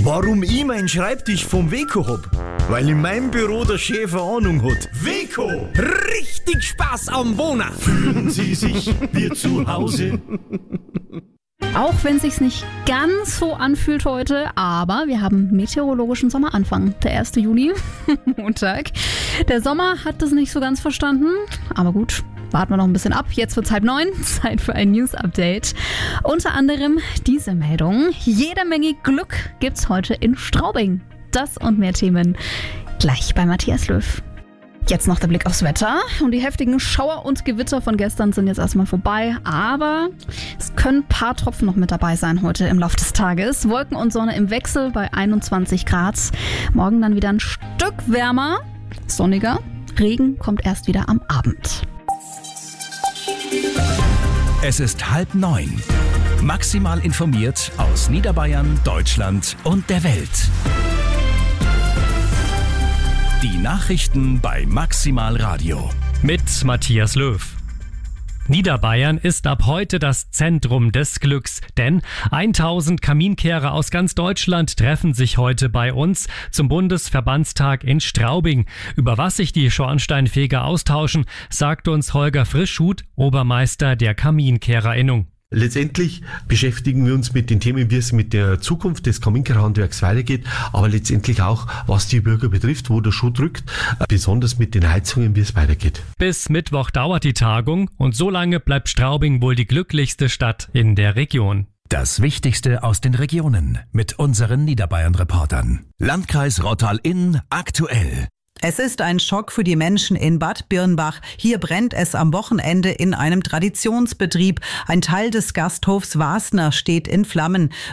Warum ich meinen Schreibtisch vom Weco hab? Weil in meinem Büro der Chef eine Ahnung hat. Weco! Richtig Spaß am Wohnen! Fühlen Sie sich wie zu Hause? Auch wenn es sich nicht ganz so anfühlt heute, aber wir haben meteorologischen Sommeranfang. Der 1. Juni, Montag. Der Sommer hat das nicht so ganz verstanden, aber gut. Warten wir noch ein bisschen ab. Jetzt wird's 8:30. Zeit für ein News-Update. Unter anderem diese Meldung. Jede Menge Glück gibt's heute in Straubing. Das und mehr Themen gleich bei Matthias Löw. Jetzt noch der Blick aufs Wetter. Und die heftigen Schauer und Gewitter von gestern sind jetzt erstmal vorbei. Aber es können ein paar Tropfen noch mit dabei sein heute im Laufe des Tages. Wolken und Sonne im Wechsel bei 21 Grad. Morgen dann wieder ein Stück wärmer, sonniger. Regen kommt erst wieder am Abend. Es ist 8:30. Maximal informiert aus Niederbayern, Deutschland und der Welt. Die Nachrichten bei Maximal Radio. Mit Matthias Löw. Niederbayern ist ab heute das Zentrum des Glücks, denn 1000 Kaminkehrer aus ganz Deutschland treffen sich heute bei uns zum Bundesverbandstag in Straubing. Über was sich die Schornsteinfeger austauschen, sagt uns Holger Frischhuth, Obermeister der Kaminkehrerinnung. Letztendlich beschäftigen wir uns mit den Themen, wie es mit der Zukunft des Kaminkehrerhandwerks weitergeht, aber letztendlich auch, was die Bürger betrifft, wo der Schuh drückt, besonders mit den Heizungen, wie es weitergeht. Bis Mittwoch dauert die Tagung und so lange bleibt Straubing wohl die glücklichste Stadt in der Region. Das Wichtigste aus den Regionen mit unseren Niederbayern-Reportern. Landkreis Rottal-Inn aktuell. Es ist ein Schock für die Menschen in Bad Birnbach. Hier brennt es am Wochenende in einem Traditionsbetrieb. Ein Teil des Gasthofs Wasner steht in Flammen.